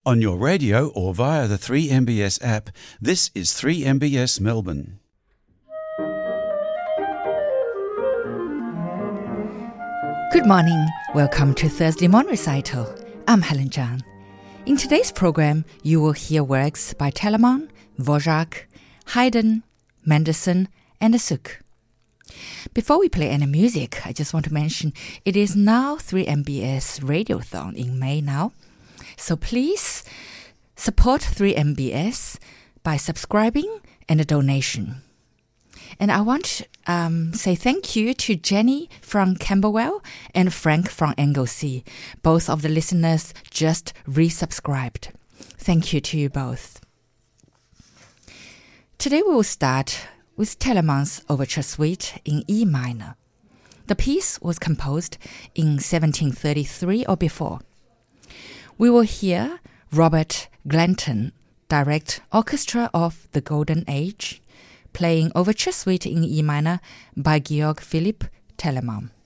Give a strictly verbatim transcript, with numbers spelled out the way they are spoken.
On your radio or via the three M B S app, this is three M B S Melbourne. Good morning. Welcome to Thursday Morning Recital. I'm Helen Zhang. In today's program, you will hear works by Telemann, Dvorak, Haydn, Mendelssohn, and Suk. Before we play any music, I just want to mention it is now three M B S Radiothon in May now. So please support three M B S by subscribing and a donation. And I want to um, say thank you to Jenny from Camberwell and Frank from Anglesey. Both of the listeners just resubscribed. Thank you to you both. Today we will start with Telemann's Overture Suite in E minor. The piece was composed in seventeen thirty-three or before. We will hear Robert Glanton direct Orchestra of the Golden Age, playing Overture Suite in E minor by Georg Philipp Telemann.